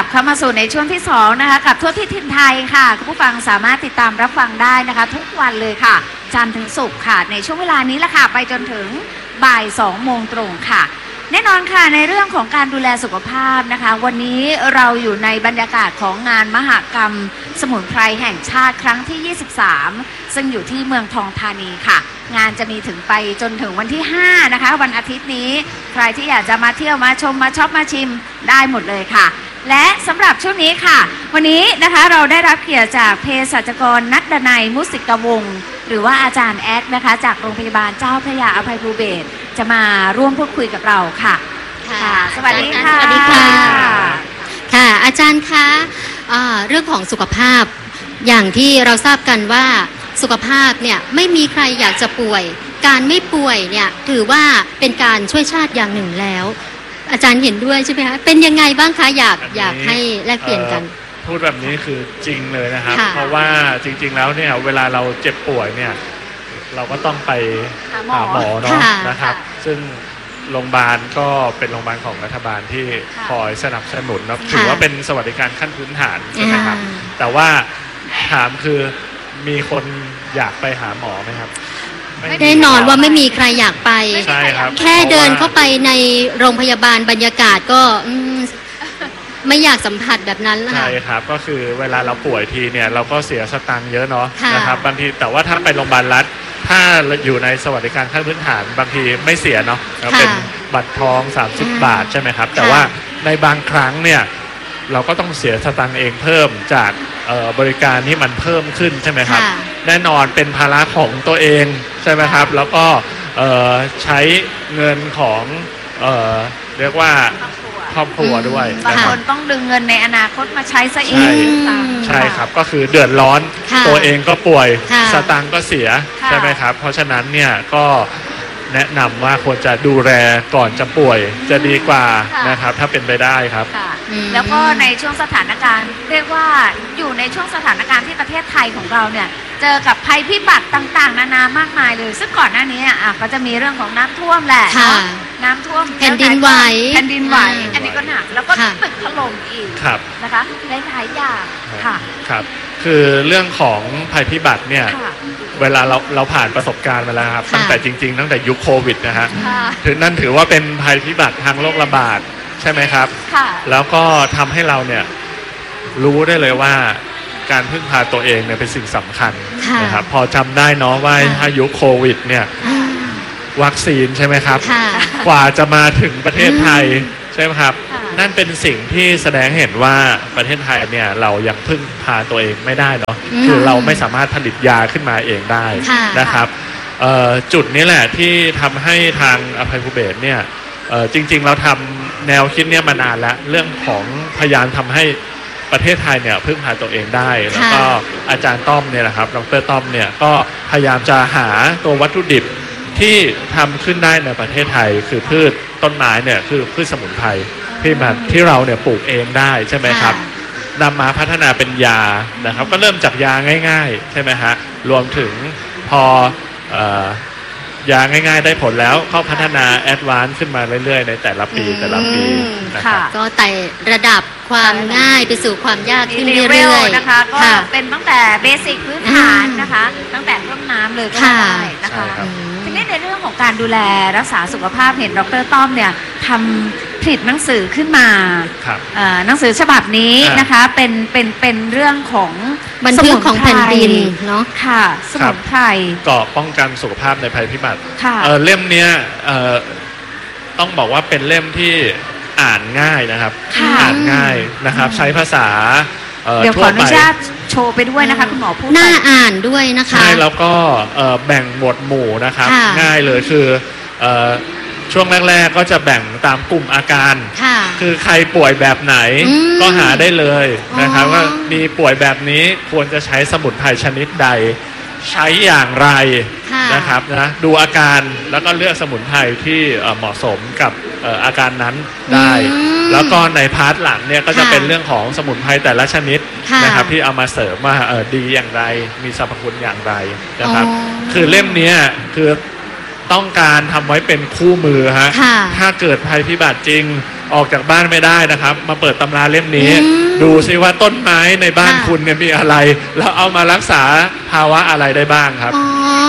บเข้ามาสู่ในช่วงที่2นะคะกับทั่วที่ถิ่นไทยค่ะคุณผู้ฟังสามารถติดตามรับฟังได้นะคะทุกวันเลยค่ะจันทร์ถึงศุกร์ค่ะในช่วงเวลานี้ละค่ะไปจนถึงบ่าย2 โมงตรงค่ะแน่นอนค่ะในเรื่องของการดูแลสุขภาพนะคะวันนี้เราอยู่ในบรรยากาศของงานมหกรรมสมุนไพรแห่งชาติครั้งที่23ซึ่งอยู่ที่เมืองทองธานีค่ะงานจะมีถึงไปจนถึงวันที่5นะคะวันอาทิตย์นี้ใครที่อยากจะมาเที่ยวมาชมมาช็อปมาชิมได้หมดเลยค่ะและสำหรับช่วงนี้ค่ะวันนี้นะคะเราได้รับเกียรติจากเภสัชกรณัฐดนัยมุสิกวงศ์หรือว่าอาจารย์แอ๊กนะคะจากโรงพยาบาลเจ้าพระยาอภัยภูเบศรจะมาร่วมพูดคุยกับเราค่ะค่ะสวัสดีค่ะสวัสดีค่ะค่ะอาจารย์คะเรื่องของสุขภาพอย่างที่เราทราบกันว่าสุขภาพเนี่ยไม่มีใครอยากจะป่วยการไม่ป่วยเนี่ยถือว่าเป็นการช่วยชาติอย่างหนึ่งแล้วอาจารย์เห็นด้วยใช่ไหมคะเป็นยังไงบ้างคะอยากให้แลกเปลี่ยนกันพูดแบบนี้คือจริงเลยนะครับเพราะว่าจริงๆแล้วเนี่ยเวลาเราเจ็บป่วยเนี่ยเราก็ต้องไปหาหมอเนาะนะครับซึ่งโรงพยาบาลก็เป็นโรงพยาบาลของรัฐบาลที่คอยสนับสนุนนะถือว่าเป็นสวัสดิการขั้นพื้นฐานใช่ไหมครับแต่ว่าถามคือมีคนอยากไปหาหมอไหมครับแน่นอนว่าไม่มีใครอยากไปใช่ครับแค่เดินเข้าไปในโรงพยาบาลบรรยากาศก็ไม่อยากสัมผัสแบบนั้นใช่ครับก็คือเวลาเราป่วยทีเนี่ยเราก็เสียสตังค์เยอะเนาะนะครับบางทีแต่ว่าถ้าไปโรงพยาบาลรัฐถ้าอยู่ในสวัสดิการขั้นพื้นฐานบางทีไม่เสียเนาะเป็นบัตรทอง30 บาทใช่ไหมครับแต่ว่าในบางครั้งเนี่ยเราก็ต้องเสียสตังค์เองเพิ่มจากบริการที่มันเพิ่มขึ้นใช่ไหมครับแน่นอนเป็นภาระของตัวเองใช่ไหมครับแล้วก็ใช้เงินของเรียกว่าครอบครัวด้วยบางคนต้องดึงเงินในอนาคตมาใช้ซะเองใช่ครับก็คือเดือดร้อนตัวเองก็ป่วยสตังค์ก็เสียใช่ไหมครับเพราะฉะนั้นเนี่ยก็แนะนำว่าควรจะดูแลก่อนจะป่วยจะดีกว่านะครับถ้าเป็นไปได้ครับแล้วก็ในช่วงสถานการณ์เรียกว่าอยู่ในช่วงสถานการณ์ที่ประเทศไทยของเราเนี่ยเจอกับภัยพิบัติต่างๆนานามากมายเลยซึ่งก่อนหน้านี้ก็จะมีเรื่องของน้ำท่วมแหละน้ำท่วมแผ่นดินไหวอันนี้ก็หนักแล้วก็ตึกถล่มอีกนะคะหลายๆอย่างค่ะครับคือเรื่องของภัยพิบัติเนี่ยเวลาเราผ่านประสบการณ์มาแล้วครับตั้งแต่จริงๆตั้งแต่ยุคโควิดนะฮะนั่นถือว่าเป็นภัยพิบัติทางโรคระบาดใช่ไหมครับแล้วก็ทำให้เราเนี่ยรู้ได้เลยว่าการพึ่งพาตัวเองเนี่ยเป็นสิ่งสำคัญนะครับพอจำได้เนาะว่าถ้ายุคโควิดเนี่ยวัคซีนใช่ไหมครับกว่าจะมาถึงประเทศไทยใช่ไหมครับนั่นเป็นสิ่งที่แสดงเห็นว่าประเทศไทยเนี่ยเรายังพึ่งพาตัวเองไม่ได้เนาะคือเราไม่สามารถผลิตยาขึ้นมาเองได้นะครับจุดนี้แหละที่ทำให้ทางอภัยภูเบศรเนี่ยจริงๆเราทำแนวคิดเนี่ยมานานแล้วเรื่องของพยายามทำให้ประเทศไทยเนี่ยพึ่งพาตัวเองได้แล้วก็อาจารย์ต้อมเนี่ยนะครับดร.ต้อมเนี่ยก็พยายามจะหาตัววัตถุดิบที่ทำขึ้นได้ในประเทศไทยคือพืชต้นไม้เนี่ยคือพืชสมุนไพรที่เราเนี่ยปลูกเองได้ใช่ไหมครับนำมาพัฒนาเป็นยานะครับก็เริ่มจากยาง่ายๆใช่ไหมฮะรวมถึงพอยาง่ายๆได้ผลแล้วก็พัฒนาแอดวานซ์ขึ้นมาเรื่อยๆในแต่ละปีนะครับก็ไต่ระดับความง่ายไปสู่ความยากขึ้นเรื่อยๆนะคะก็เป็นตั้งแต่เบสิกพื้นฐานนะคะตั้งแต่ต้นน้ำเลยก็ได้นะคะทีนี้ในเรื่องของการดูแลรักษาสุขภาพเห็นดร.ต้อมเนี่ยทำผลิตหนังสือขึ้นมาหนังสือฉบับนี้นะคะเป็นเรื่องของบันทึกของแผ่นดินเนาะค่ะสมุนไพรเกาะป้องกันสุขภาพในภัยพิบัติเล่มเนี้ยต้องบอกว่าเป็นเล่มที่อ่านง่ายนะครับอ่านง่ายนะครับใช้ภาษาเดี๋ยวขออนุญาตโชว์ไปด้วยนะคะคุณหมอพูดน่าอ่านด้วยนะคะใช่แล้วก็แบ่งหมวดหมู่นะครับง่ายเลยคือช่วงแรกๆก็จะแบ่งตามกลุ่มอาการคือใครป่วยแบบไหนก็หาได้เลยนะครับว่ามีป่วยแบบนี้ควรจะใช้สมุนไพรชนิดใดใช้อย่างไรนะครับนะดูอาการแล้วก็เลือกสมุนไพรที่เหมาะสมกับอาการนั้นได้แล้วก็ในพาร์ทหลังเนี่ยก็จะเป็นเรื่องของสมุนไพรแต่ละชนิดนะครับที่เอามาเสริมว่าดีอย่างไรมีสรรพคุณอย่างไรนะครับคือเล่มนี้คือต้องการทำไว้เป็นคู่มือฮะถ้าเกิดภัยพิบัติจริงออกจากบ้านไม่ได้นะครับ มาเปิดตำราเล่มนี้ ดูซิว่าต้นไม้ในบ้านคุณเนี่ยมีอะไร แล้วเอามารักษาภาวะอะไรได้บ้างครับอ๋อ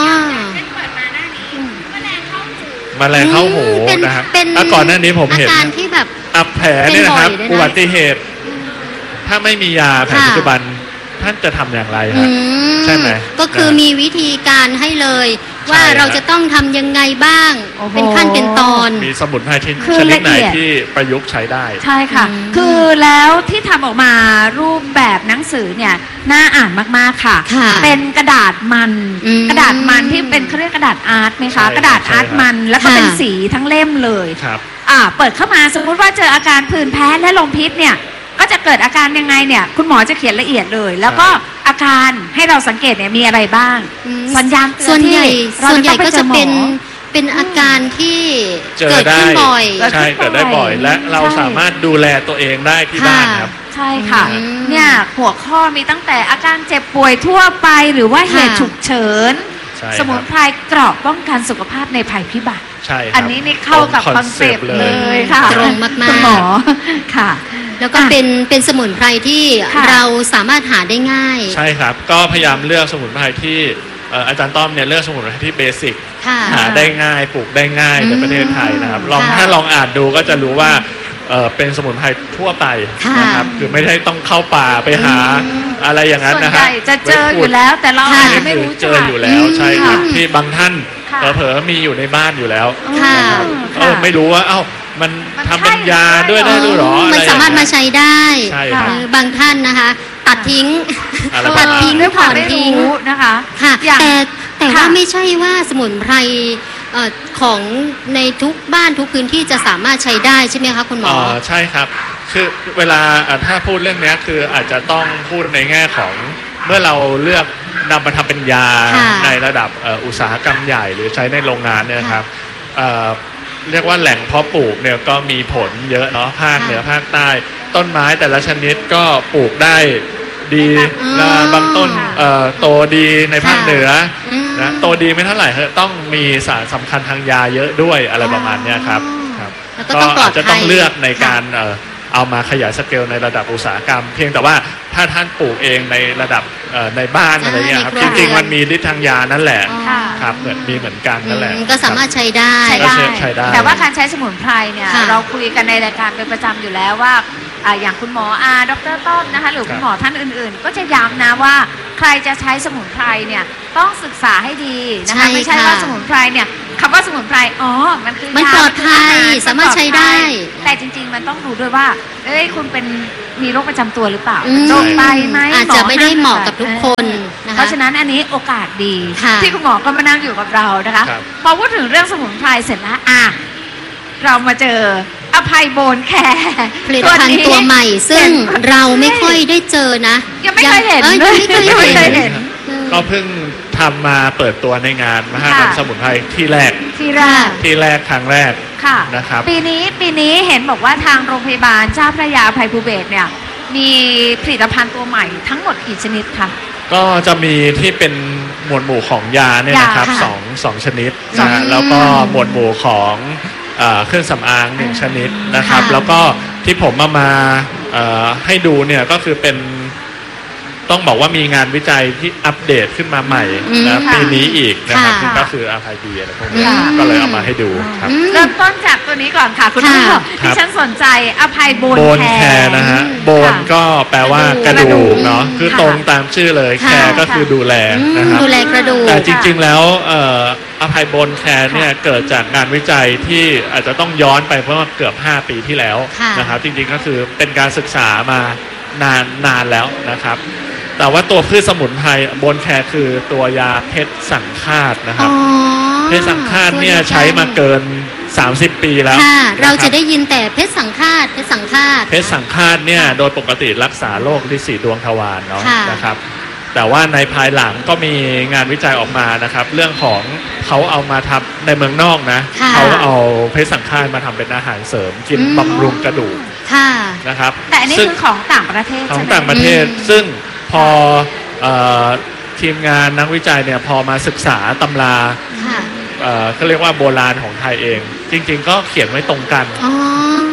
แมลงเข้าหูนะครับเป็นแล้วก่อนหน้านี้ผมเห็นอาการที่แบบอับแผลเนี่ยนะครับเป็นบ่อยด้วยนะอุบัติเหตุ ถ้าไม่มียาแผนปัจจุบันท่านจะทำอย่างไรครับ ใช่ไหมก็คือมีวิธีการให้เลย ว่าใช่ครับเราจะต้องทำยังไงบ้างโอ้โหเป็นขั้นเป็นตอนมีสมุนไพรที่คือชนิดไหนละเอียดที่ประยุกต์ใช้ได้ใช่ค่ะ คือแล้วที่ทำออกมารูปแบบหนังสือเนี่ยน่าอ่านมากๆค่ะค่ะเป็นกระดาษมันอืมกระดาษมันที่เป็นเขาเรียกกระดาษอาร์ตไหมใช่คะครับกระดาษอาร์ตใช่ครับมัน แล้วก็ค่ะเป็นสีทั้งเล่มเลยครับเปิดเข้ามาสมมุติว่าเจออาการผื่นแพ้และลมพิษเนี่ย ก็จะเกิดอาการยังไงเนี่ย คุณหมอจะเขียนละเอียดเลย แล้วก็อาการให้เราสังเกตเนี่ยมีอะไรบ้างอืมสัญญาณเตือนส่วนใหญ่ที่เราส่วนใหญ่ต้องไปก็เจจะอหมอเป็นอาการที่เจอเกิดได้ขึ้นบ่อยใช่เกิดได้บ่อย และเราใช่สามารถดูแลตัวเองได้ที่บ้านครับใช่ค่ะอืมเนี่ยหัวข้อมีตั้งแต่อาการเจ็บป่วยทั่วไปหรือว่าเหตุค่ะฉุกเฉินใช่ครับสมุนไพรเกราะป้องกันสุขภาพในภัยพิบัติใช่ครับอันนี้นี่เข้ากับคอนเซปต์เลยค่ะตรงมากๆคุณหมอค่ะแล้วก็เป็นสมุนไพรที่ค่ะเราสามารถหาได้ง่ายใช่ครับ ก็พยายามเลือกสมุนไพรที่อาจารย์ต้อมเนี่ยเลือกสมุนไพรที่เบสิกค่ะหาได้ง่ายปลูกได้ง่ายในประเทศไทยนะครับลองค่ะถ้าลองอ่านดูก็จะรู้ว่าเป็นสมุนไพรทั่วไปค่ะนะครับคือไม่ได้ต้องเข้าป่าไปหาอะไรอย่างนั้นส่วนนะคใหรับญ่จะเจออยู่แล้วแต่เราค่ะอาจจะไม่รู้เจจัอก อยู่แล้วใช่ครับอืมที่บางท่านค่ะเผลอๆมีอยู่ในบ้านอยู่แล้วค่ะนะครับค่ะไม่รู้ว่าเอ้ามันมันทำเป็นใช่ยาด้วยใช่ได้ด้วยเหรอมันสามารถมาใช้ได้ใช่ครับบางท่านนะคะ ตัดทิ้งอะไรตัประดมาณทิ้งด้วยคถวามอนไม่ทิ้งรู้นะคะค่ะอย่างแต่ค่ะว่าไม่ใช่ว่าสมุนไพรของในทุกบ้านทุกพื้นที่จะสามารถใช้ได้ใช่ไหมคะคุณหมอใช่ครับ คือเวลาถ้าพูดเรื่องเนี้ยคืออาจจะต้องพูดในแง่ของเมื่อเราเลือกนำมาทำเป็นยาค่ะในระดับอุตสาหกรรมใหญ่หรือใช้ในโรงงานเนี่ยครับเรียกว่าแหล่งเพาะปลูกเนี่ยก็มีผลเยอะเนาะภาคเหนือภาคใต้ ต้นไม้แต่ละชนิดก็ปลูกได้ดีอ๋อบางต้นโตดีในภาคเหนืออืมนะโตดีไม่เท่าไหร่ต้องมีสารสำคัญทางยาเยอะด้วยอะไรประมาณเนี้ยครับครับแล้วก็ต้องปลอดอาจจะต้องภัยเลือกในการเอามาขยายสเกลในระดับอุตสาหกรรม เพียงแต่ว่าถ้าท่านปลูกเองในระดับในบ้านอะไรเงี้ยครับในจครัวเรือนริงๆมันมีฤทธิ์ทางยานั่นแหละค่ะครับเหมือนกันนั่นแหละก็สามารถใช้ได้ใช้ก็ได้ใช้ได้แต่ว่าการใช้สมุนไพรเนี่ยค่ะเราคุยกันในรายการเป็นประจำอยู่แล้วว่าอย่างคุณหมอดรต้อมนะคะหรือคุณหมอท่านอื่นๆ ก็จะย้ำนะว่าใครจะใช้สมุนไพรเนี่ยต้องศึกษาให้ดีนะใช่คะไม่ใช่ค่ะว่าสมุนไพรเนี่ยคำว่าสมุนไพรมันคือมันยาปลอดภัยนคืออหสามารถใช้ได้แต่จริงๆมันต้องดูด้วยว่าคุณเป็นมีโรคประจำตัวหรือเปล่าอืมโรคไตไหมอาจจะไม่ได้เหมาะกับทุกคนนะคะเพราะฉะนั้นอันนี้โอกาสดีค่ะที่คุณหมอก็มานั่งอยู่กับเรานะคะครับพอพูดถึงเรื่องสมุนไพรเสร็จแล้วเรามาเจออภัยโบนแคร์ผลิตภัณฑ์ตัวใหม่ ซึ่งเราไม่ค่อยได้เจอนะยังไม่เคยเห็นยังไม่เคยยังไม่เคยเห็เห็นนก็เพิ่งทำมาเปิดตัวในงานมหกรรมค่ะสมุนไพรที่แรกที่แรกครั้งแรกค่ะนะครับปีนี้เห็นบอกว่าทางโรงพยาบาลเจ้าพระยาอภัยภูเบศรเนี่ยมีผลิตภัณฑ์ตัวใหม่ทั้งหมดกี่ชนิดคะก็จะมีที่เป็นหมวดหมู่ของยาเนี่ยนะครับยาค่ะสองชนิดนะฮะแล้วก็หมวดหมู่ของเครื่องสำอางหนึ่งชนิดนะครับค่ะแล้วก็ที่ผมมาให้ดูเนี่ยก็คือเป็นต้องบอกว่ามีงานวิจัยที่อัปเดตขึ้นมาใหม่นะค่ะปีนี้อีกนะครับค่ะซึ่งก็คืออาภายดีอะไรพวกนี้ค่ะก็เลยเอามาให้ดูครับอืมเริ่มต้นจากตัวนี้ก่อนค่ะคุณพ่อค่ะที่ฉันสนใจอภัยโบนโบนแคแคร์นะฮะโบนก็แปลว่ากระกระดูดูกกเนาะคือค่ะตรงตามชื่อเลยค่ะแคร์ก็คือดูแลนะครับดูแลกระดูกแต่จริงๆแล้วอภัยโบนแคร์เนี่ยเกิดจากงานวิจัยที่อาจจะต้องย้อนไปเมื่อเกือบ5 ปีที่แล้วค่ะนะครับจริงๆก็คือเป็นการศึกษามานานแล้วนะครับ แต่ว่าตัวพืชสมุนไพรโบนแคร์คือตัวยาเพชรสังฆาตนะครับอ๋อเพชรสังฆาตเนี่ยใช้มาเกิน30 ปีแล้วค่ะ เรานคจะบได้ยินแต่เพชรสังฆาตเพชรสังฆาตเพชรสังฆาตเนี่ยโดยปกติรักษาโรคฤทธิ์สีดวงทวารเนาะค่ะนะครับ แต่ว่าในภายหลังก็มีงานวิจัยออกมานะครับ เรื่องของเขาเอามาทำในเมืองนอกนะค่ะเขาเอาเพชรสังฆาตมาทำเป็นอาหารเสริมกินอืมบำรุงกระดูกค่ะนะครับแต่อันนี้ซึ่งคือของต่างประเทศของใช่ไหมต่างประเทศซึ่งพอทีมงานนักวิจัยเนี่ยพอมาศึกษาตำราค่ะเขาเรียกว่าโบราณของไทยเอง จริง ๆ ก็เขียนไว้ตรงกันอ๋อ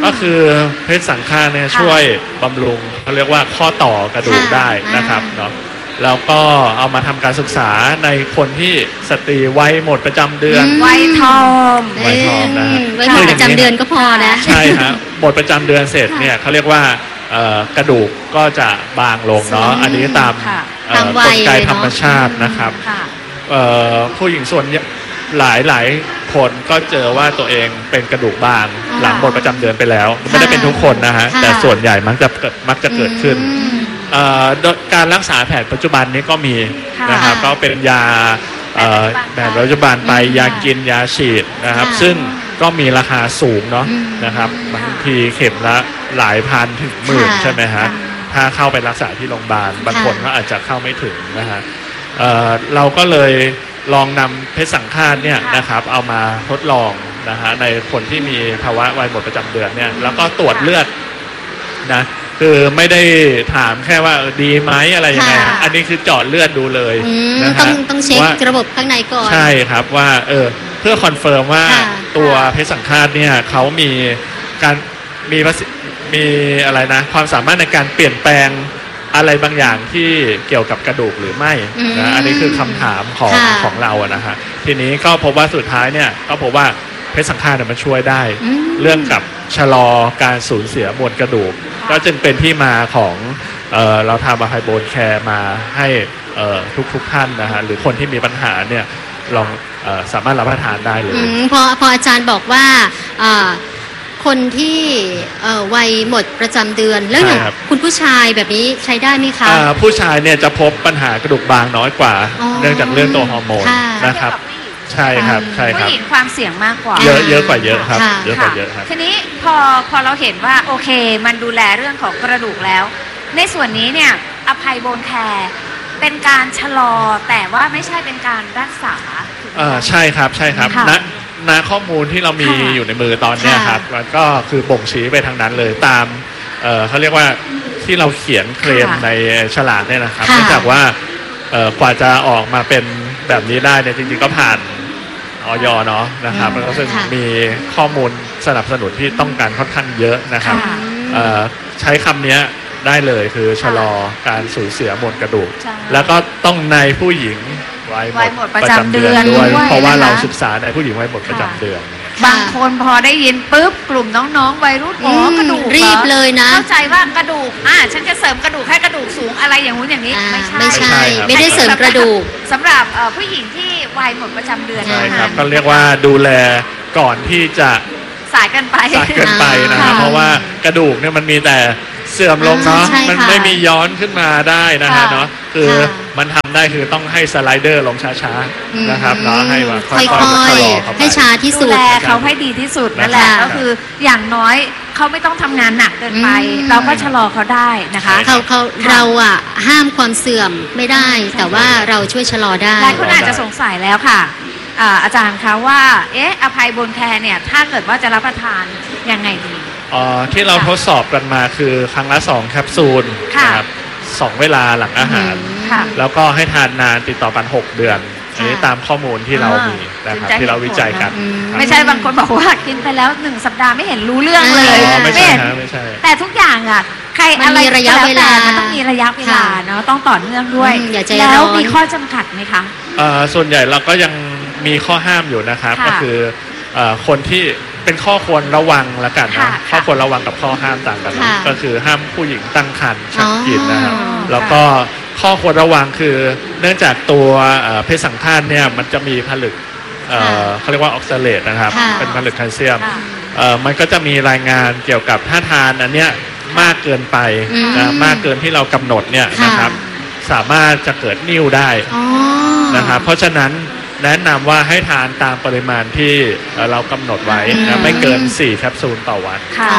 ก็คือเพชรสังฆาเนี่ยช่วยบำรุงเขาเรียกว่าข้อต่อกระดูกได้นะครับเนาะแล้วก็เอามาทำการศึกษาในคนที่สตรีวัยหมดประจำเดือนวัยทองวัยทองนะฮะไว้หมดประจำเดือนก็พอนะใช่ฮะหมดประจำเดือนเสร็จเนี่ยเขาเรียกว่ากระดูกก็จะบางลงเนาะอันนี้ตามตามวักยลไกเลยเนอะธรรมชาตินะครับค่ะผู้หญิงส่วนหลายคนก็เจอว่าตัวเองเป็นกระดูกบางหลังหมดประจำเดือนไปแล้วไม่ได้เป็นทุกคนนะฮะแต่ส่วนใหญ่มักจะเกิดขึ้นโดยการรักษาแผนปัจจุบันนี้ก็มีนะครับก็เป็นยาแผนปัจจุบันไปยากินยาฉีดนะครับซึ่งก็มีราคาสูงเนาะนะครับบางทีเข็มละหลายพันถึงหมื่นใช่ไหมฮะถ้าเข้าไปรักษาที่โรงพยาบาลบางคนก็อาจจะเข้าไม่ถึงนะฮะเราก็เลยลองนำเพชรสังฆาตเนี่ยนะครับเอามาทดลองนะฮะในคนที่มีภาวะวัยหมดประจำเดือนเนี่ยแล้วก็ตรวจเลือดนะคือไม่ได้ถามแค่ว่าดีไหมอะไรยังไงอันนี้คือเจาะเลือดดูเลยนะฮะต้องเช็คระบบข้างในก่อนใช่ครับว่าเพื่อคอนเฟิร์มว่าตัวเพชรสังฆาตเนี่ยเขามีการมีอะไรนะความสามารถในการเปลี่ยนแปลงอะไรบางอย่างที่เกี่ยวกับกระดูกหรือไม่นะอันนี้คือคำถามของเราอะนะฮะทีนี้ก็พบว่าสุดท้ายเนี่ยก็พบว่าเพชรสังฆาตมันช่วยได้เรื่องกับชะลอการสูญเสียมวลกระดูกก็จึงเป็นที่มาของเราทำอะไฮโบนแคร์มาให้ทุกท่านนะฮะหรือคนที่มีปัญหาเนี่ยลองสามารถรับประทานได้เลยพออาจารย์บอกว่าคนที่วัยหมดประจำเดือนแล้วอย่างคุณผู้ชายแบบนี้ใช้ได้ไหมคะผู้ชายเนี่ยจะพบปัญหากระดูกบางน้อยกว่าเนื่องจากเรื่องตัวฮอร์โมนนะครับใช่ครับใช่ครับผู้หญิงความเสี่ยงมากกว่าเยอะกว่าเยอะครับเยอะกว่าเยอะครับทีนี้พอเราเห็นว่าโอเคมันดูแลเรื่องของกระดูกแล้วในส่วนนี้เนี่ยอภัยโบนแคร์เป็นการชะลอแต่ว่าไม่ใช่เป็นการรักษาใช่ครับใช่ครับณข้อมูลที่เรามีอยู่ในมือตอนนี้ครับมันก็คือบ่งชี้ไปทางนั้นเลยตามเขาเรียกว่าที่เราเขียนเคลมในฉลากเนี่ยนะครับเนื่องจากว่ากว่าจะออกมาเป็นแบบนี้ได้เนี่ยจริงๆก็ผ่านอย.เนาะนะครับแล้วก็ซึ่งมีข้อมูลสนับสนุนที่ต้องการค่อนข้างเยอะนะครับใช้คำนี้ได้เลยคือชะลอการสูญเสียมวลกระดูกแล้วก็ต้องในผู้หญิงวัยหมดประจำเดือนด้วยเพราะว่าเราศึกษาในผู้หญิงวัยหมดประจำเดือนบางคนพอได้ยินปุ๊บกลุ่มน้องๆวัยรุ่นกระดูกรีบเลยนะเข้าใจว่ากระดูกฉันจะเสริมกระดูกให้กระดูกสูงอะไรอย่างนู้นอย่างนี้ไม่ใช่ไม่ได้เสริมกระดูกสำหรับผู้หญิงที่วัยหมดประจำเดือนใช่ครับก็เรียกว่าดูแลก่อนที่จะสายเกินไปนะครับเพราะว่ากระดูกเนี่ยมันมีแต่เสื่อมลงเนาะมันไม่มีย้อนขึ้นมาได้นะฮะเนาะคือมันทำได้คือต้องให้สไลเดอร์ลงช้าๆนะครับเนาะให้มาค่อยๆให้ช้าที่สุดดูแลเขาให้ดีที่สุดนั่นแหละก็คืออย่างน้อยเขาไม่ต้องทำงานหนักเกินไปเราก็ชะลอเขาได้นะคะเราห้ามความเสื่อมไม่ได้แต่ว่าเราช่วยชะลอได้หลายคนอาจจะสงสัยแล้วค่ะอาจารย์คะว่าอภัยโบนแคร์เนี่ยถ้าเกิดว่าจะรับประทานยังไงดีที่เราทดสอบกันมาคือครั้งละ2แคปซูลนะครับ2เวลาหลังอาหารแล้วก็ให้ทานนานติดต่อกัน6เดือนอันนี้ตามข้อมูลที่เรามีนะครับที่เราวิจัยกันไม่ใช่บางคนบอกว่ากินไปแล้ว1สัปดาห์ไม่เห็นรู้เรื่องเลยไม่ใช่ไม่ใช่แต่ทุกอย่างใครอะไรระยะเวลามันต้องมีระยะเวลาเนาะต้องต่อเนื่องด้วยแล้วมีข้อจำกัดไหมคะส่วนใหญ่เราก็ยังมีข้อห้ามอยู่นะครับก็คือคนที่เป็นข้อควรระวังละกันนะข้อควรระวังกับข้อห้ามต่างกันก็คือห้ามผู้หญิงตั้งครรภ์ชักกินนะครับแล้วก็ข้อควรระวังคือเนื่องจากตัวเพชรสังฆาตเนี่ยมันจะมีผลึกเขาเรียกว่าออกซาเลตนะครับเป็นผลึกแคลเซียมมันก็จะมีรายงานเกี่ยวกับถ้าทานอันเนี้ยมากเกินไปมากเกินที่เรากำหนดเนี่ยนะครับสามารถจะเกิดนิ่วได้นะครับเพราะฉะนั้นแนะนำว่าให้ทานตามปริมาณที่เรากำหนดไว้นะไม่เกิน4แคปซูลต่อวัน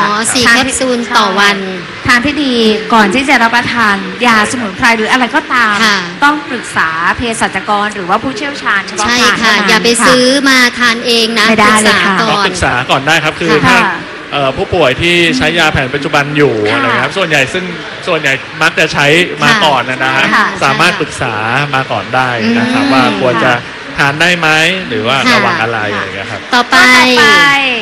4แคปซูลต่อวันทานที่ดีก่อนที่จะรับประทานยาสมุนไพรหรืออะไรก็ตามต้องปรึกษาเภสัชกรหรือว่าผู้เชี่ยวชาญเฉพาะทางใช่ค่ะอย่าไปซื้อมาทานเองนะปรึกษาก่อนปรึกษาก่อนได้ครับคือถ้าผู้ป่วยที่ใช้ยาแผนปัจจุบันอยู่อะไรครับส่วนใหญ่มักจะใช้มาก่อนนะฮะสามารถปรึกษามาก่อนได้นะครับว่าควรจะทานได้ไหมหรือว่าระวังอะไรอย่างเงี้ยครับต่อไป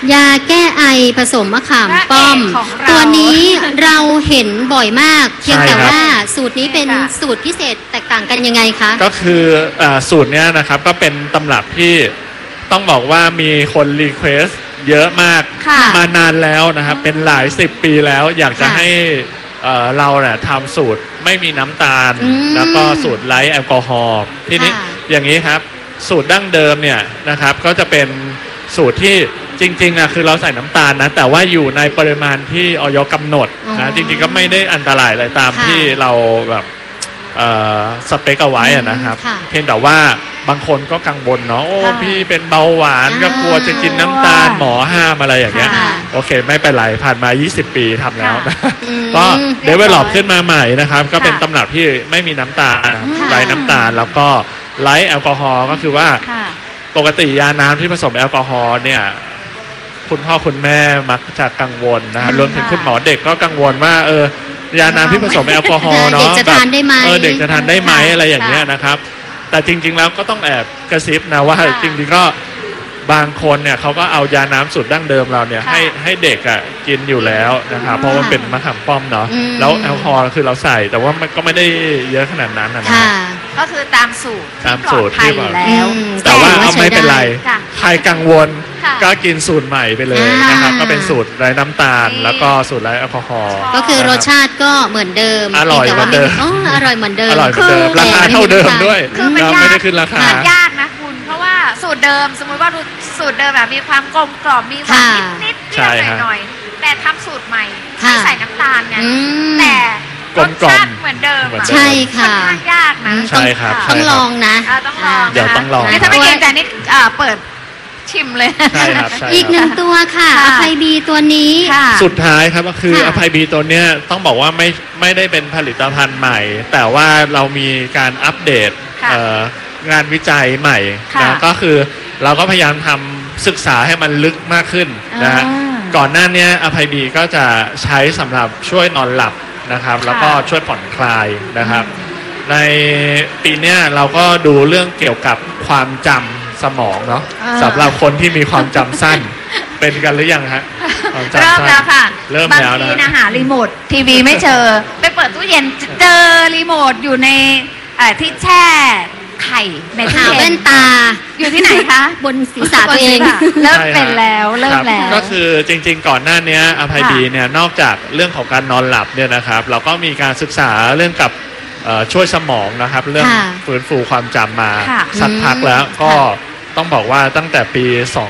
ยาแก้ไอผสมมะขามป้อมพระเอกของเราตัวนี้เราเห็นบ่อยมากเพียงแต่ใช่ครับว่าสูตรนี้เป็นค่ะสูตรพิเศษแตกต่างกันยังไงคะก็คือสูตรเนี้ยนะครับก็เป็นตำรับที่ต้องบอกว่ามีคนรีเควสเยอะมากค่ะมานานแล้วนะครับเป็นหลาย10 ปีแล้วอยากจะค่ะให้เราเนี่ยทำสูตรไม่มีน้ำตาลอืมแล้วก็สูตรไร้แอลกอฮอล์ทีนี้ค่ะอย่างนี้ครับสูตรดั้งเดิมเนี่ยนะครับก็จะเป็นสูตรที่จริงๆคือเราใส่น้ำตาลนะแต่ว่าอยู่ในปริมาณที่อย.กำหนดอ๋อนะจริงๆก็ไม่ได้อันตรายอะไรตามค่ะที่เราแบบสเปคเอาไว้อะนะครับค่ะเพียงแต่ว่าบางคนก็กังวลเนาะโอ้ค่ะพี่เป็นเบาหวานอ่าก็กลัวจะกินน้ำตาลหมอห้ามอะไรอย่างเงี้ยค่ะโอเคไม่เป็นไรผ่านมา 20 ปีทำแล้วนะอืมก็เดเวลลอปเรียบร้อยขึ้นมาใหม่นะครับ ก็เป็นค่ะตำรับที่ไม่มีน้ำตาลค่ะไร้น้ำตาลแล้วก็ไร้แอลกอฮอล์ก็คือว่าค่ะปกติยาน้ำที่ผสมแอลกอฮอล์เนี่ยคุณพ่อคุณแม่มักจะกังวลนะรวมถึงคุณหมอเด็กก็กังวลว่ายาน้ำที่ผสมแอลกอฮอล์เนาะเด็กจะทานได้ไหมเด็กจะทานได้ไหมค่ะอะไรอย่างเงี้ยนะครับ แต่จริง ๆ แล้วก็ต้องแอบกระซิบนะว่าค่ะจริงๆก็บางคนเนี่ยเขาก็เอายาน้ำสูตรดั้งเดิมเราเนี่ยค่ะให้เด็กอ่ะกินอยู่แล้วนะครับเพราะว่าเป็นมะขามป้อมเนาะอืมแล้วแอลกอฮอล์คือเราใส่แต่ว่ามันก็ไม่ได้เยอะขนาดนั้นนะค่ะก็คือตามสูตรตามสูตรที่ปลอดภัยอยู่แล้วอืมแต่ว่าแต่ว่าเอาไม่เป็นไรใช้ได้ค่ะใครกังวลค่ะก็กินสูตรใหม่ไปเลยอ่านนะครับก็เป็นสูตรไร้น้ำตาลนี่แล้วก็สูตรไร้แอลกอฮอล์ก็คือรสชาติก็เหมือนเดิมอร่อยพีงแต่ว่าเหมือนเดิมอ๋ออร่อยเหมือนเดิมอร่อยเหมือนเดิมคือราคาเท่าเดิมด้วยคือมันนะยากไม่ได้ขึ้นราคามันยากนะคุณเพราะว่าสูตรเดิมสมมุติว่าสูตรเดิมแบบมีความกลมกล่อมมีหวานค่ะนิดๆเปใช่รี้ยวฮะหน่อยๆแต่ทำสูตรใหม่ค่ะไม่ใส่น้ำตาลไงอืมแต่กลรมสกล่อมชาติเหมือนเดิมเหมือนอะเดิมใช่ค่ะค่อนข้างยากนะใช่ครับต้องลองนะต้องลองเดี๋ยวต้องลองนี่ถ้าไม่เก่งใจนี่เปิดชิมเลยใช่ครับใช่อีกหนึ่งตัวค่ะค่ะอภัยบีตัวนี้ค่ะสุดท้ายครับก็คือค่ะอภัยบีตัวเนี้ยต้องบอกว่าไม่ได้เป็นผลิตภัณฑ์ใหม่ แต่ว่าเรามีการอัปเดตค่ะงานวิจัยใหม่ค่ะนะก็คือเราก็พยายามทำศึกษาให้มันลึกมากขึ้นนะฮะอ่าก่อนหน้าเนี้ยอภัยบีก็จะใช้สำหรับช่วยนอนหลับนะครับ แล้วก็ช่วยผ่อนคลายนะครับ ในปีเนี้ยเราก็ดูเรื่องเกี่ยวกับความจำสมองเนาะอ่าสำหรับคนที่มีความจำสั้น เป็นกันหรือยังฮะความจำเริ่มสั้นแล้วค่ะเริ่มบางแล้วทีนะนะหารีโมททีวีไม่เจอ ไปเปิดตู้เย็นเจอรีโมทอยู่ในที่แช่ไข่ในตู้หาเย็แว่นนตาอยู่ที่ไหนคะบนศีรษะตัวเองเริ่มใช่ฮะเป็นแล้วเริ่มครับแล้วก็คือจริงๆก่อนหน้าเนี้ยอภัยบีเนี่ยนอกจากเรื่องของการนอนหลับเนี่ยนะครับ เราก็มีการศึกษาเรื่องกับช่วยสมองนะครับ เรื่องค่ะฟื้นฟูความจำมาค่ะสักพักแล้วก็ค่ะต้องบอกว่าตั้งแต่ปี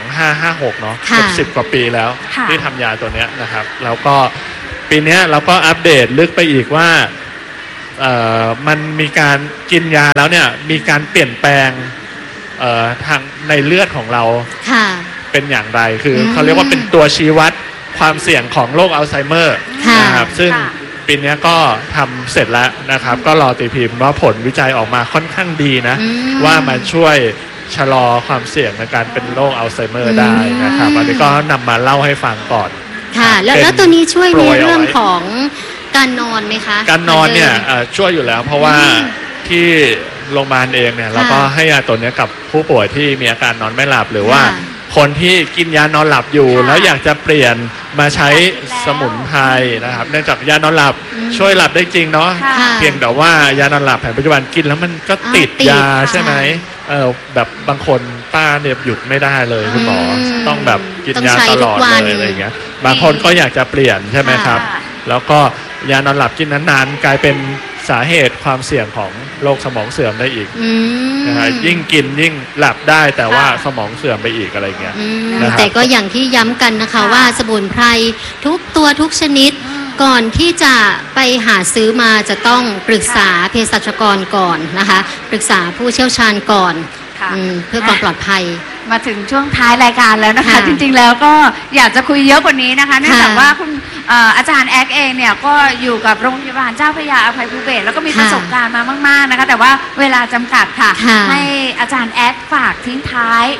2556 เนาะค่ะเกือบ10 กว่าปีแล้วค่ะที่ทำยาตัวเนี้ยนะครับ แล้วก็ปีเนี้ยเราก็อัปเดตลึกไปอีกว่ามันมีการกินยาแล้วเนี่ยมีการเปลี่ยนแปลงทางในเลือดของเราค่ะเป็นอย่างไรคืออมเขาเรียกว่าเป็นตัวชี้วัดความเสี่ยงของโรคอัลไซเมอร์ค่ะนะครับซึ่งค่ะปีเนี้ยก็ทำเสร็จแล้วนะครับ ก็รอตีพิมพ์ว่าผลวิจัยออกมาค่อนข้างดีนะอืมว่ามันช่วยชะลอความเสี่ยงในการเป็นโรคอัลไซเมออืร์มได้นะครับอันนี้ก็นำมาเล่าให้ฟังก่อนค่ะ แล้วเป็นแล้วตัวนี้ช่วยโปรในยเอาไว้เรื่องของการนอนไหมคะการนอนเนี่ยหมืดิมช่วยอยู่แล้ว เพราะว่าที่โรงพยาบาลเองเนี่ยเราก็ให้ยาตัวเนี้ยกับผู้ป่วยที่มีอาการนอนไม่หลับหรือว่าค่ะคนที่กินยานอนหลับอยู่ค่ะแล้วอยากจะเปลี่ยนมาใช้อยากกินแล้วสมุนไพรนะครับเนื่องจากยานอนหลับอืมช่วยหลับได้จริงเนาะค่ะเพียงแต่ว่ายานอนหลับแผนปัจจุบันกินแล้วมันก็ติดติดยาค่ะใช่ไหมแบบบางคนป้าเนี่ยหยุดไม่ได้เลยคุณหมออืมต้องแบบกินต้องยาใช้ตลอดทุกวันเลยอะไรอย่างเงี้ยบางคนก็อยากจะเปลี่ยนใช่ไหมครับค่ะแล้วก็ยานอนหลับกินนานๆกลายเป็นสาเหตุความเสี่ยงของโรคสมองเสื่อมได้อีกอืมนะฮะยิ่งกินยิ่งหลับได้แต่ว่าค่ะสมองเสื่อมไปอีกอะไรเงี้ยอืมนะครับแต่ก็อย่างที่ย้ำกันนะคะค่ะว่าสมุนไพรทุกตัวทุกชนิด ก่อนที่จะไปหาซื้อมาจะต้องปรึกษาเภสัชกรก่อนนะคะ ปรึกษาผู้เชี่ยวชาญก่อนค่ะเพื่อความปลอดภัยมาถึงช่วงท้ายรายการแล้วนะคะค่ะจริงๆแล้วก็อยากจะคุยเยอะกว่านี้นะคะเนื่องจากค่ะว่าคุณอาจารย์แอ๊กเองเนี่ยก็อยู่กับโรงพยาบาลเจ้าพระยาอภัยภูเบศรแล้วก็มีค่ะประสบการณ์มามากๆนะคะ แต่ว่าเวลาจำกัดค่ะค่ะให้อาจารย์แอ๊กฝากทิ้งท้าย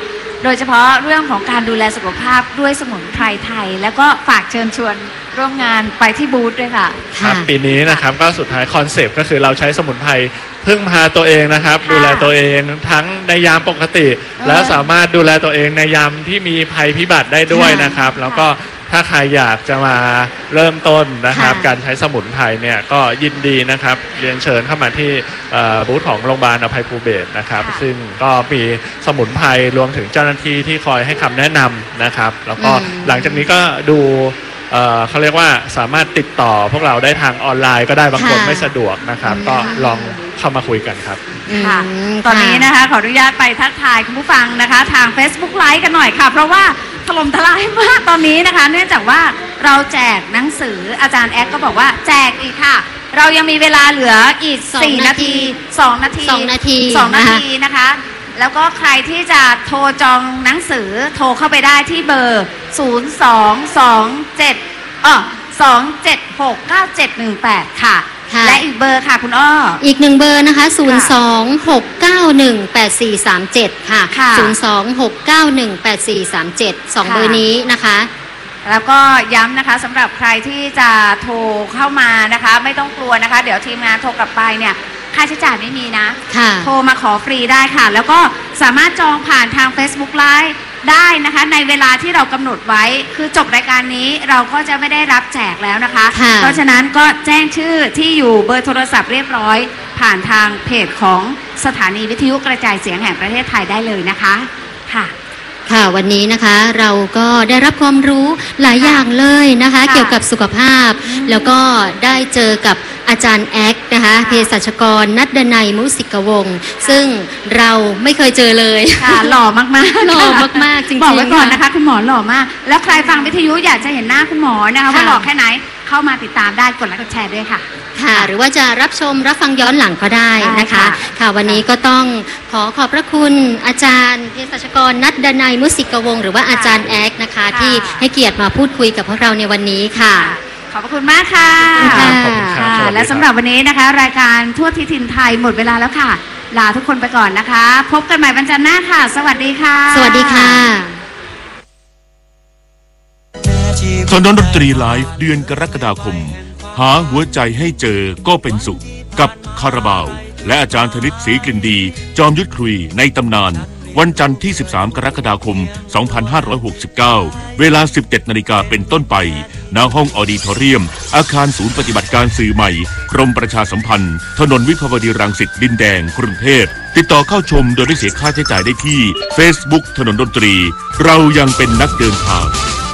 โดยเฉพาะเรื่องของการดูแลสุขภาพด้วยสมุนไพรไทยแล้วก็ฝากเชิญชวนร่วมงานไปที่บูธด้วยค่ะครับปีนี้นะครับก็สุดท้ายคอนเซปต์ก็คือเราใช้สมุนไพรพึ่งพาตัวเองนะครับดูแลตัวเองทั้งในยามปกติแล้วสามารถดูแลตัวเองในยามที่มีภัยพิบัติได้ด้วยนะครับแล้วก็ถ้าใครอยากจะมาเริ่มต้นนะครับการใช้สมุนไพรเนี่ยก็ยินดีนะครับเรียนเชิญเข้ามาที่บูธของโรงพยาบาลอภัยภูเบศรนะครับซึ่งก็มีสมุนไพรรวมถึงเจ้าหน้าที่ที่คอยให้คำแนะนำนะครับแล้วก็หลังจากนี้ก็ดูเขาเรียกว่าสามารถติดต่อพวกเราได้ทางออนไลน์ก็ได้บางคนไม่สะดวกนะครับก็ลองเข้ามาคุยกันครับค่ะตอนนี้นะคะขออนุญาตไปทักทายคุณผู้ฟังนะคะทาง Facebook Live กันหน่อยค่ะเพราะว่าถล่มทลายมากตอนนี้นะคะเนื่องจากว่าเราแจกหนังสืออาจารย์แอ๊กก็บอกว่าแจกอีกค่ะเรายังมีเวลาเหลืออีก4 นาที2 นาทีนะคะแล้วก็ใครที่จะโทรจองหนังสือโทรเข้าไปได้ที่เบอร์0227 ค่ะและอีกเบอร์ค่ะคุณอ้ออีก1เบอร์นะคะ026918437ค่ะ026918437 2เบอร์นี้นะคะแล้วก็ย้ำนะคะสำหรับใครที่จะโทรเข้ามานะคะไม่ต้องกลัวนะคะเดี๋ยวทีมงานโทรกลับไปเนี่ยค่าใช้จ่ายไม่มีนะโทรมาขอฟรีได้ค่ะแล้วก็สามารถจองผ่านทาง Facebook Live ได้นะคะในเวลาที่เรากำหนดไว้คือจบรายการนี้เราก็จะไม่ได้รับแจกแล้วนะคะเพราะฉะนั้นก็แจ้งชื่อที่อยู่เบอร์โทรศัพท์เรียบร้อยผ่านทางเพจของสถานีวิทยุกระจายเสียงแห่งประเทศไทยได้เลยนะคะค่ะวันนี้นะคะเราก็ได้รับความรู้หลายอย่างเลยนะคะเกี่ยวกับสุขภาพแล้วก็ได้เจอกับอาจารย์แอ๊กนะคะเภสัชกรณัฐดนัยมุสิกวงศ์ซึ่งเราไม่เคยเจอเลยค่ะหล่อมากๆหล่อมากๆจริงๆบอกไว้ก่อนนะคะคุณหมอหล่อมากแล้วใครฟังวิทยุอยากจะเห็นหน้าคุณหมอนะคะว่าหล่อแค่ไหนเข้ามาติดตามได้กดไลค์กดแชร์ด้วยค่ะหรือว่าจะรับชมรับฟังย้อนหลังก็ได้นะคะค่ะวันนี้ก็ต้องขอบพระคุณอาจารย์เภสัชกรณัฐดนัยมุสิกวงศ์หรือว่าอาจารย์แอ๊กนะคะที่ให้เกียรติมาพูดคุยกับพวกเราในวันนี้ค่ะขอบพระคุณมากค่ะและสำหรับวันนี้นะคะรายการทั่วทิศถิ่นไทยหมดเวลาแล้วค่ะลาทุกคนไปก่อนนะคะพบกันใหม่วันจันทร์หน้าค่ะสวัสดีค่ะสวัสดีค่ะถนนดนตรีไลฟ์เดือนกรกฎาคมหาหัวใจให้เจอก็เป็นสุขกับคาราบาวและอาจารย์ธนิตศรีกลิ่นดีจอมยุทธคุยในตำนานวันจันทร์ที่13กรกฎาคม2569เวลา 17:00 น.เป็นต้นไปณห้องออดิทอเรียมอาคารศูนย์ปฏิบัติการสื่อใหม่กรมประชาสัมพันธ์ถนนวิภาวดีรังสิตดินแดงกรุงเทพติดต่อเข้าชมโดยไม่เสียค่าใช้จ่ายได้ที่ Facebook ถนนดนตรีเรายังเป็นนักเดินทาง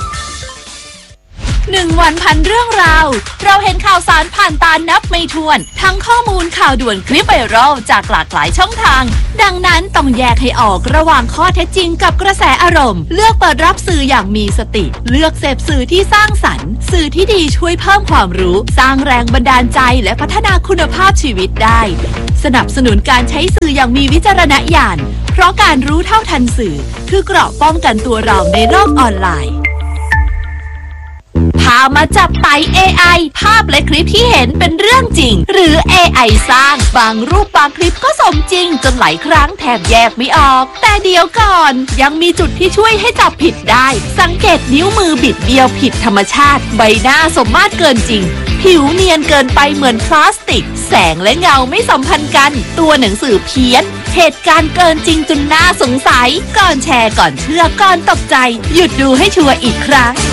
1 วันพันเรื่องราวเราเห็นข่าวสารผ่านตานับไม่ถ้วนทั้งข้อมูลข่าวด่วนคลิปไวรัลจากหลากหลายช่องทางดังนั้นต้องแยกให้ออกระหว่างข้อเท็จจริงกับกระแสอารมณ์เลือกเปิดรับสื่ออย่างมีสติเลือกเสพสื่อที่สร้างสรรค์สื่อที่ดีช่วยเพิ่มความรู้สร้างแรงบันดาลใจและพัฒนาคุณภาพชีวิตได้สนับสนุนการใช้สื่ออย่างมีวิจารณญาณเพราะการรู้เท่าทันสื่อคือเกราะป้องกันตัวเราในโลกออนไลน์พามาจับไต่ AI ภาพและคลิปที่เห็นเป็นเรื่องจริงหรือ AI สร้างบางรูปบางคลิปก็สมจริงจนหลายครั้งแทบแยกไม่ออกแต่เดี๋ยวก่อนยังมีจุดที่ช่วยให้จับผิดได้สังเกตนิ้วมือบิดเบี้ยวผิดธรรมชาติใบหน้าสมมาตรเกินจริงผิวเนียนเกินไปเหมือนพลาสติกแสงและเงาไม่สัมพันธ์กันตัวหนังสือเพี้ยนเหตุการณ์เกินจริงจนน่าสงสัยก่อนแชร์ก่อนเชื่อก่อนตกใจหยุดดูให้ชัวร์อีกครั้ง